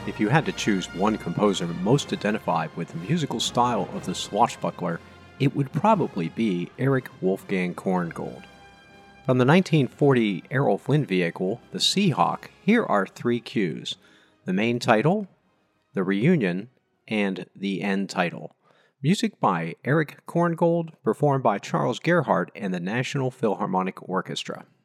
If you had to choose one composer most identified with the musical style of the swashbuckler, it would probably be Erich Wolfgang Korngold. From the 1940 Errol Flynn vehicle, the Seahawk, here are three cues: the main title, the reunion, and the end title. Music by Erich Korngold, performed by Charles Gerhardt and the National Philharmonic Orchestra.